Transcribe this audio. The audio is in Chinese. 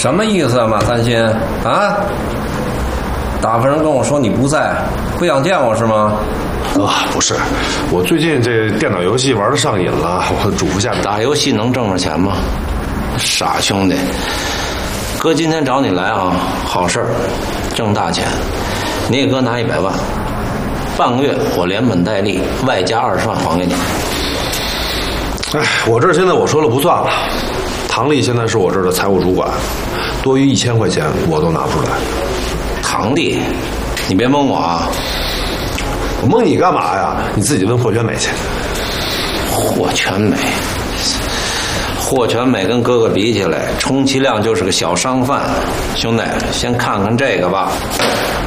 什么意思啊，马三新啊？打发人跟我说你不在，不想见我是吗？ 不是，我最近这电脑游戏玩得上瘾了，我嘱咐下面。 打游戏能挣着钱吗？傻兄弟，哥今天找你来啊，好事儿，挣大钱。你给哥拿100万，半个月我连本带利，外加20万还给你。 我这现在我说了不算了。唐丽现在是我这儿的财务主管，多余1000块钱我都拿不出来。 堂弟，你别蒙我啊！ 我蒙你干嘛呀？你自己问霍全美去。 霍全美，霍全美跟哥哥比起来，充其量就是个小商贩。兄弟，先看看这个吧。